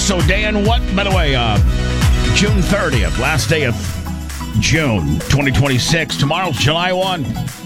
So, Dan, what, by the way, June 30th, last day of June 2026. Tomorrow's July 1.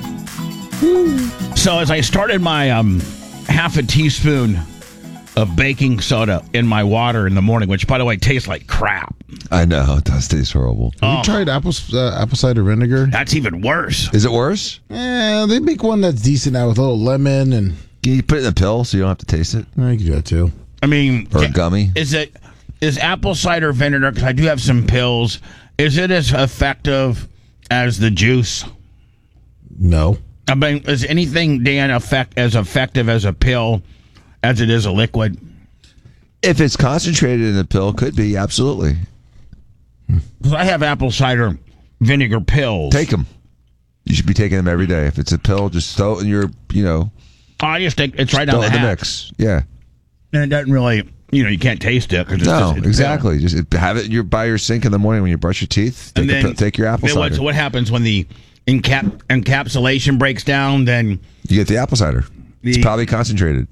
So, as I started my half a teaspoon of baking soda in my water in the morning, which, by the way, tastes like crap. I know. It does taste horrible. Have you tried apple cider vinegar? That's even worse. Is it worse? Yeah, they make one that's decent now with a little lemon and... Can you put it in a pill so you don't have to taste it? I can do that too. I mean... Or a gummy? Is apple cider vinegar, because I do have some pills, is it as effective as the juice? No. I mean, is anything, Dan, as effective as a pill as it is a liquid? If it's concentrated in a pill, could be, absolutely. Because I have apple cider vinegar pills. Take them. You should be taking them every day. If it's a pill, just throw it in your, I just think it's right down the hatch. mix. Yeah. And it doesn't really, you can't taste it. Cause it's exactly. Just have it by your sink in the morning when you brush your teeth. Take your apple cider. What happens when the encapsulation breaks down? Then you get the apple cider. It's probably concentrated.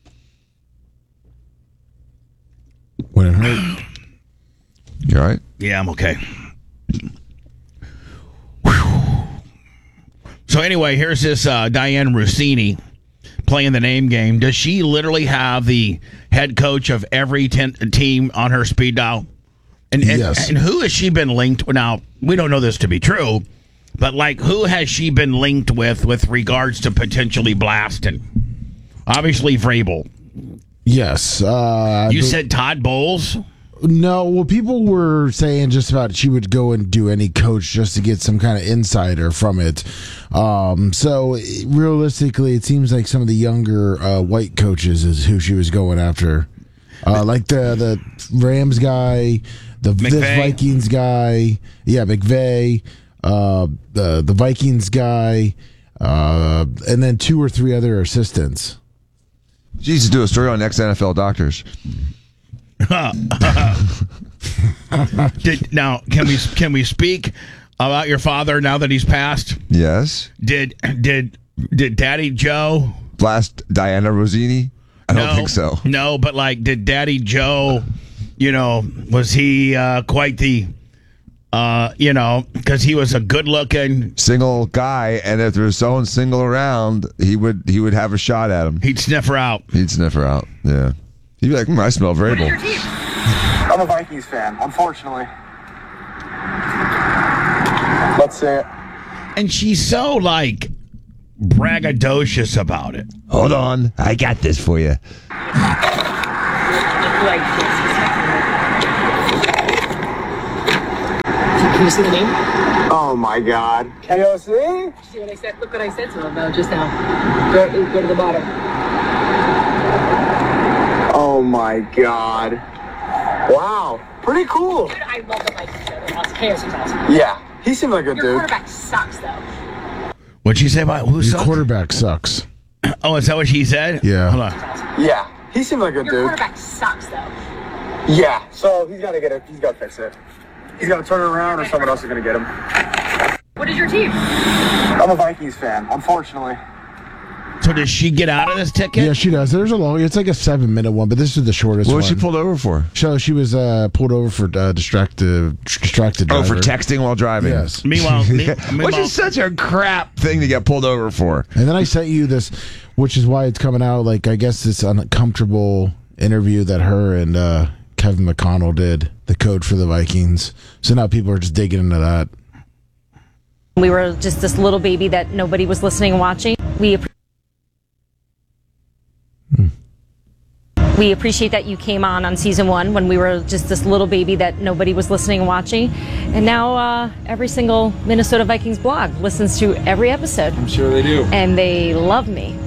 When it hurt. You all right? Yeah, I'm okay. So anyway, here's this Diane Rossini playing the name game. Does she literally have the head coach of every team on her speed dial? Yes. And who has she been linked with? Now, we don't know this to be true, but who has she been linked with regards to potentially blasting? Obviously, Vrabel. Yes. You said Todd Bowles? No, well, people were saying just about she would go and do any coach just to get some kind of insider from it. So realistically, it seems like some of the younger white coaches is who she was going after. Like the Rams guy, this Vikings guy. Yeah, McVay, the Vikings guy, and then 2 or 3 other assistants. She used to do a story on Next NFL Doctors. Now, can we speak about your father now that he's passed? Yes. Did Daddy Joe blast Diana Rossini? I don't think so. No, but did Daddy Joe, was he quite the, because he was a good-looking single guy, and if there was someone single around, he would have a shot at him. He'd sniff her out. Yeah. He'd be like, I smell Vrabel. I'm a Vikings fan, unfortunately. Let's say it. And she's so, braggadocious about it. Hold on. I got this for you. Can you see the name? Oh, my God. KOC? See what I said? Look what I said to him, though, just now. Go to the bottom. Oh, my God. Wow. Pretty cool. Dude, I love the Vikings, though. They're awesome. KOC's awesome. Yeah. He seemed like a Your dude. quarterback sucks, though. What'd she say about who Your sucks? quarterback sucks. Oh, is that what she said? Yeah. Hold on. Yeah. He seemed like a dude. Your quarterback sucks, though. Yeah. So he's got to get it. He's got to fix it. He's got to turn it around, or someone else is going to get him. What is your team? I'm a Vikings fan, unfortunately. So does she get out of this ticket? Yeah, she does. There's it's like a 7-minute one, but this is the shortest What one. was she pulled over for? So she was pulled over for distracted driver. Oh, for texting while driving? Yes. Meanwhile, which is such a crap thing to get pulled over for. And then I sent you this, which is why it's coming out, I guess this uncomfortable interview that her and Kevin McConnell did, the coach for the Vikings. So now people are just digging into that. We were just this little baby that nobody was listening and watching. We appreciate that you came on season 1 when we were just this little baby that nobody was listening and watching. And now every single Minnesota Vikings blog listens to every episode. I'm sure they do. And they love me.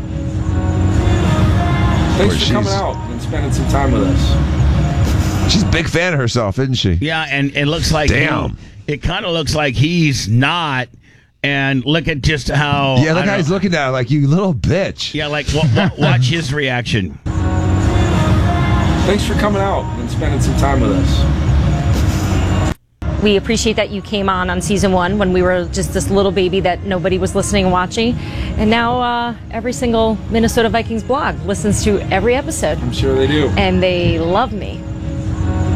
Thanks for coming out and spending some time with us. She's a big fan of herself, isn't she? Yeah, and it looks like... Damn. It kind of looks like he's not... And look at just how... Yeah, look how he's looking at her like, you little bitch. Yeah, watch his reaction. Thanks for coming out and spending some time with us. We appreciate that you came on season 1 when we were just this little baby that nobody was listening and watching. And now every single Minnesota Vikings blog listens to every episode. I'm sure they do. And they love me.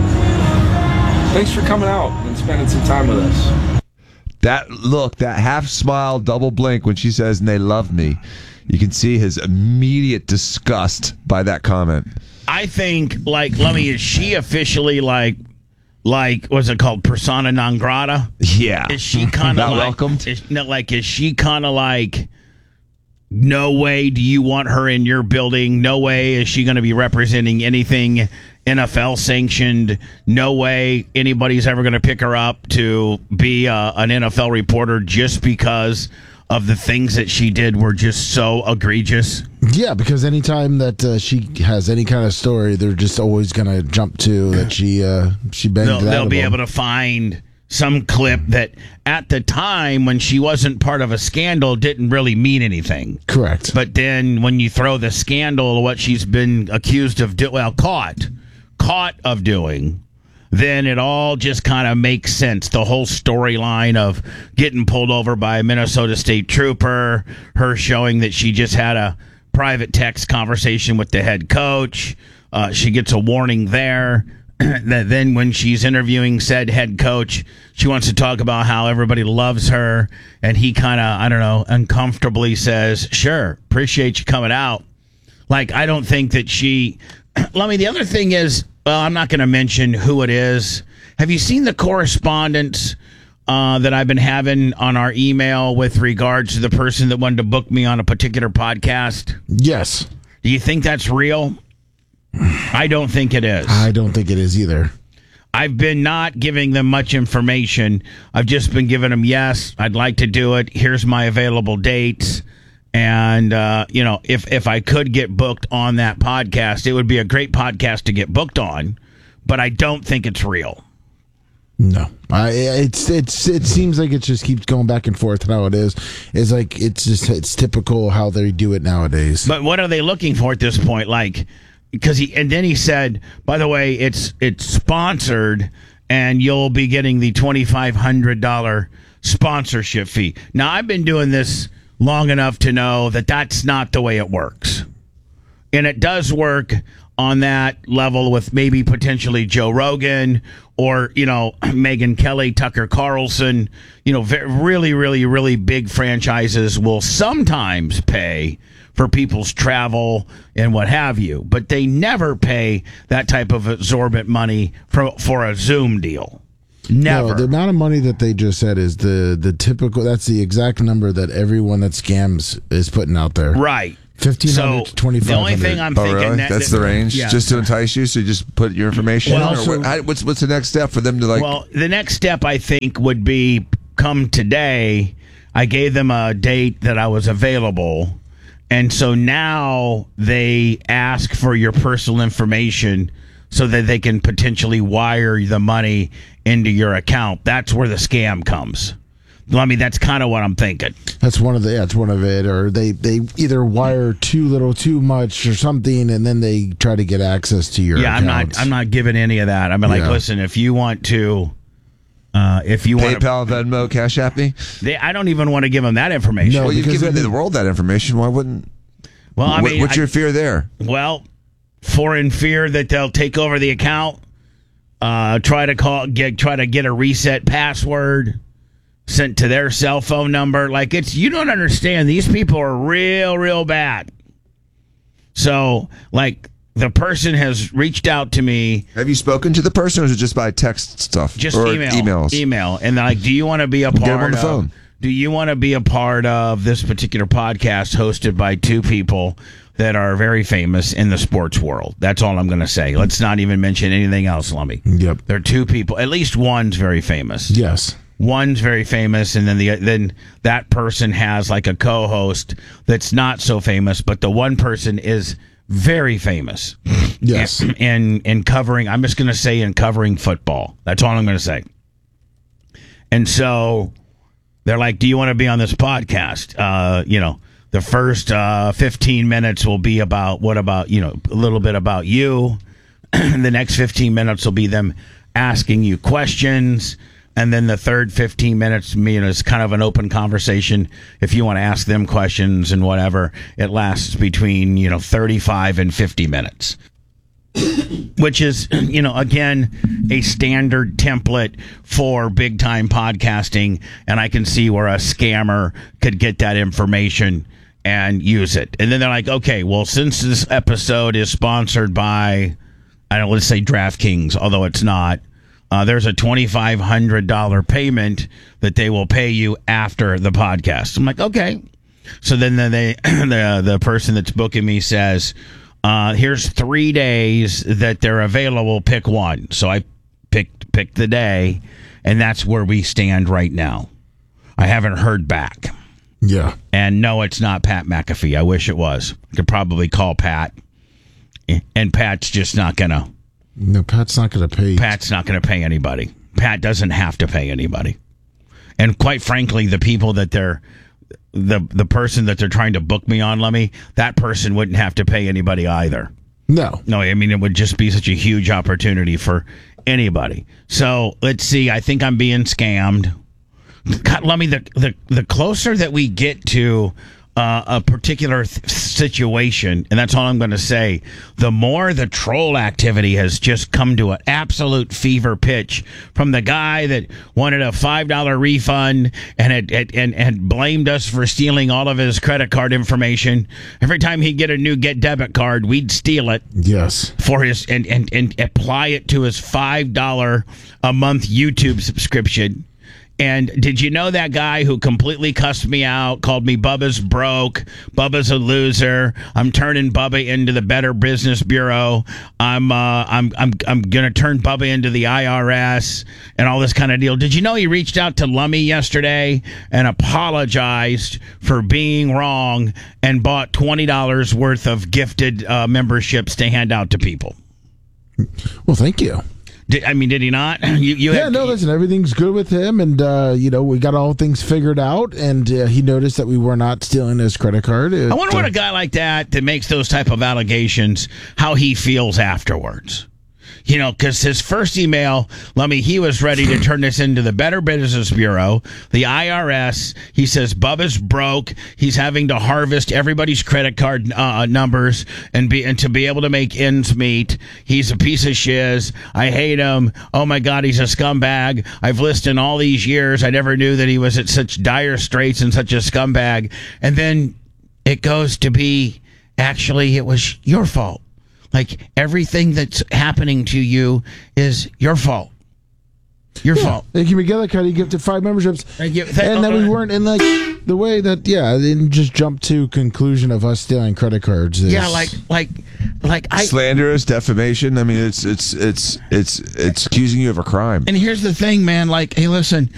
Thanks for coming out and spending some time with us. That look, that half smile, double blink when she says, "And they love me." You can see his immediate disgust by that comment. I think, like, Lummy, is she officially like what's it called, persona non grata? Yeah. Is she kind of Not like welcomed? Is she kind of like, no way do you want her in your building? No way is she going to be representing anything NFL sanctioned. No way anybody's ever going to pick her up to be an NFL reporter just because of the things that she did were just so egregious. Yeah, because anytime that she has any kind of story, they're just always going to jump to that she banged that. They'll be able to find some clip that at the time when she wasn't part of a scandal didn't really mean anything. Correct. But then when you throw the scandal, what she's been accused of caught of doing, then it all just kind of makes sense. The whole storyline of getting pulled over by a Minnesota State trooper, her showing that she just had a private text conversation with the head coach. She gets a warning there. That then when she's interviewing said head coach, she wants to talk about how everybody loves her. And he kind of, I don't know, uncomfortably says, "Sure, appreciate you coming out." Like, I don't think that she... Lummy, the other thing is, well, I'm not going to mention who it is. Have you seen the correspondence that I've been having on our email with regards to the person that wanted to book me on a particular podcast? Yes. Do you think that's real? I don't think it is. I don't think it is either. I've been not giving them much information. I've just been giving them, yes, I'd like to do it. Here's my available dates. And, if I could get booked on that podcast, it would be a great podcast to get booked on. But I don't think it's real. No, it seems like it just keeps going back and forth. How it is like it's typical how they do it nowadays. But what are they looking for at this point? Like, because then he said, by the way, it's sponsored, and you'll be getting the $2,500 sponsorship fee. Now, I've been doing this long enough to know that that's not the way it works. And it does work on that level with maybe potentially Joe Rogan or, Megyn Kelly, Tucker Carlson. Really, really, really big franchises will sometimes pay for people's travel and what have you, but they never pay that type of exorbitant money for a Zoom deal. Never. No, the amount of money that they just said is the typical. That's the exact number that everyone that scams is putting out there. Right. 1,500 to 2,500. The only thing I'm thinking really? That's the range, yeah. Just to entice you. So you just put your information. What's the next step for them to like? Well, the next step I think would be come today. I gave them a date that I was available, and so now they ask for your personal information so that they can potentially wire the money into your account. That's where the scam comes. I mean, that's kind of what I'm thinking. That's one of it, or they either wire too little, too much, or something, and then they try to get access to your account. I'm not giving any of that. I mean, listen, if you want to, PayPal, Venmo, Cash App me. I don't even want to give them that information. No, Well, you've given the world that information. Why wouldn't? Well, I mean, what's your fear there? Well, in fear that they'll take over the account, try to get a reset password sent to their cell phone number. Like, you don't understand. These people are real, real bad. So, like, the person has reached out to me. Have you spoken to the person, or is it just by text stuff? Just or emails. And they're like, do you want to be a part Get them on the phone. Do you want to be a part of this particular podcast hosted by two people that are very famous in the sports world? That's all I'm going to say. Let's not even mention anything else, Lummy. Yep. There are two people. At least one's very famous. Yes. One's very famous, and then that person has like a co-host that's not so famous, but the one person is very famous. Yes. In covering, I'm just going to say in covering football. That's all I'm going to say. And so they're like, do you want to be on this podcast? The first 15 minutes will be about a little bit about you. The next 15 minutes will be them asking you questions. And then the third 15 minutes, is kind of an open conversation. If you want to ask them questions and whatever, it lasts between, 35 and 50 minutes. which is, again, a standard template for big time podcasting. And I can see where a scammer could get that information and use it. And then they're like, okay, well, since this episode is sponsored by, let's say DraftKings, although it's not, there's a $2,500 payment that they will pay you after the podcast. I'm like, okay. So then the person that's booking me says, here's 3 days that they're available. Pick one. So I picked the day, and that's where we stand right now. I haven't heard back. Yeah. And no, it's not Pat McAfee. I wish it was. I could probably call Pat, and Pat's just not going to. No, Pat's not going to pay. Pat's not going to pay anybody. Pat doesn't have to pay anybody. And quite frankly, the people that the person that they're trying to book me on, Lummy, that person wouldn't have to pay anybody either. No, I mean, it would just be such a huge opportunity for anybody. So let's see. I think I'm being scammed. God, Lummy, the closer that we get to a particular situation, and that's all I'm going to say, the more the troll activity has just come to an absolute fever pitch, from the guy that wanted a $5 refund and had blamed us for stealing all of his credit card information. Every time he'd get a new Get debit card, we'd steal it. Yes. For his and apply it to his $5 a month YouTube subscription. And did you know that guy who completely cussed me out, called me Bubba's broke, Bubba's a loser, I'm turning Bubba into the Better Business Bureau, I'm gonna turn Bubba into the IRS and all this kind of deal. Did you know he reached out to Lummy yesterday and apologized for being wrong and bought $20 worth of gifted memberships to hand out to people? Well, thank you. Did he not? Listen, everything's good with him, and we got all things figured out, and he noticed that we were not stealing his credit card. I wonder what a guy like that makes those type of allegations, how he feels afterwards. Because his first email, Lummy, he was ready to turn this into the Better Business Bureau, the IRS. He says Bubba's broke. He's having to harvest everybody's credit card numbers and to be able to make ends meet. He's a piece of shiz. I hate him. Oh my God, he's a scumbag. I've listened all these years. I never knew that he was at such dire straits and such a scumbag. And then it goes to be, actually, it was your fault. Like, everything that's happening to you is your fault. Your fault. They can be together, Cuddy. Gifted 5 memberships. And then we weren't in the way that, they didn't just jump to conclusion of us stealing credit cards. Yeah, like slanderous, defamation. I mean, it's accusing you of a crime. And here's the thing, man. Like, hey, listen,